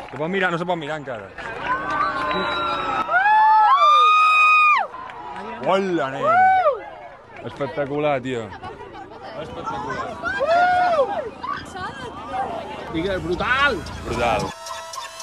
Se pot mirar, no se pot mirar encara. Hola, nen! Espectacular, tio. Espectacular. Digues, brutal! Brutal.